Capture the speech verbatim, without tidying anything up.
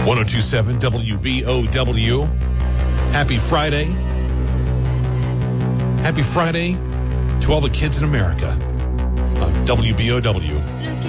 ten twenty-seven W B O W. Happy Friday. Happy Friday to all the kids in America. On W B O W.